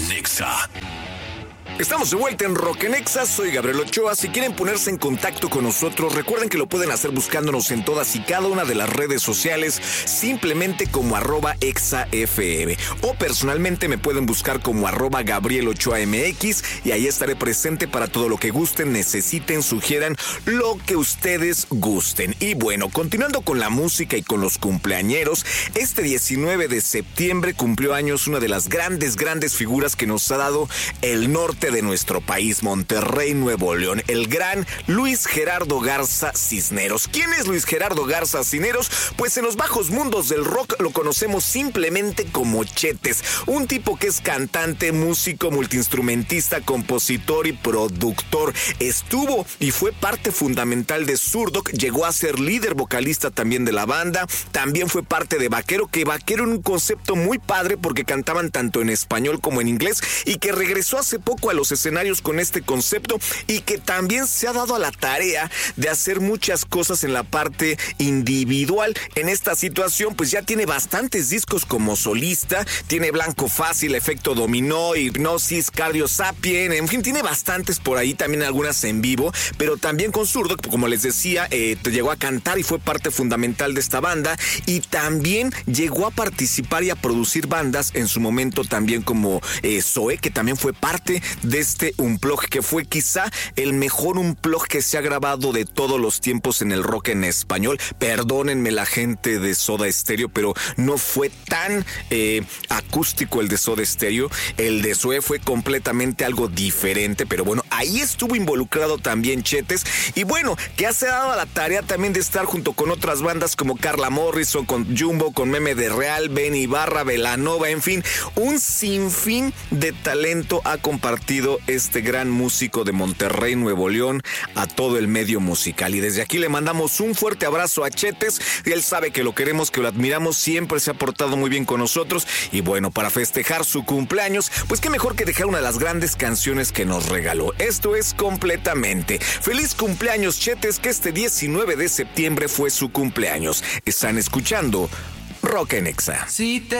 Nexa. Estamos de vuelta en Rock en Exa, soy Gabriel Ochoa. Si quieren ponerse en contacto con nosotros, recuerden que lo pueden hacer buscándonos en todas y cada una de las redes sociales, simplemente como @ExaFM. O personalmente me pueden buscar como @GabrielOchoaMX y ahí estaré presente para todo lo que gusten, necesiten, sugieran, lo que ustedes gusten. Y bueno, continuando con la música y con los cumpleañeros, este 19 de septiembre cumplió años una de las grandes figuras que nos ha dado el norte de nuestro país, Monterrey, Nuevo León, el gran Luis Gerardo Garza Cisneros. ¿Quién es Luis Gerardo Garza Cisneros? Pues en los bajos mundos del rock lo conocemos simplemente como Chetes, un tipo que es cantante, músico, multiinstrumentista, compositor y productor. Estuvo y fue parte fundamental de Zurdok, llegó a ser líder vocalista también de la banda, también fue parte de Vaquero, que Vaquero era un concepto muy padre porque cantaban tanto en español como en inglés, y que regresó hace poco a los escenarios con este concepto, y que también se ha dado a la tarea de hacer muchas cosas en la parte individual. En esta situación pues ya tiene bastantes discos como solista, tiene Blanco Fácil, Efecto Dominó, Hipnosis, Cardio Sapien, en fin, tiene bastantes por ahí, también algunas en vivo, pero también con Zurdok, como les decía, llegó a cantar y fue parte fundamental de esta banda, y también llegó a participar y a producir bandas en su momento también como Zoé, que también fue parte de este Unplug, que fue quizá el mejor Unplug que se ha grabado de todos los tiempos en el rock en español. Perdónenme la gente de Soda Stereo, pero no fue tan acústico el de Soda Stereo. El de Zoé fue completamente algo diferente, pero bueno, ahí estuvo involucrado también Chetes, y bueno, que se ha dado a la tarea también de estar junto con otras bandas como Carla Morrison, con Jumbo, con Meme de Real, Ben Ibarra, Belanova, en fin, un sinfín de talento ha compartido este gran músico de Monterrey, Nuevo León, a todo el medio musical. Y desde aquí le mandamos un fuerte abrazo a Chetes. Él sabe que lo queremos, que lo admiramos, siempre se ha portado muy bien con nosotros. Y bueno, para festejar su cumpleaños, pues qué mejor que dejar una de las grandes canciones que nos regaló. Esto es Completamente. Feliz cumpleaños, Chetes, que este 19 de septiembre fue su cumpleaños. Están escuchando Rock en Exa.